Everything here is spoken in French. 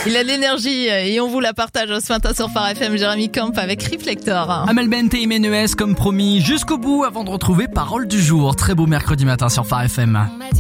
Il a de l'énergie et on vous la partage ce matin sur Phare FM. Jérémy Camp avec Reflector. Amel Bent et Imenes comme promis jusqu'au bout avant de retrouver Parole du jour. Très beau mercredi matin sur Phare FM.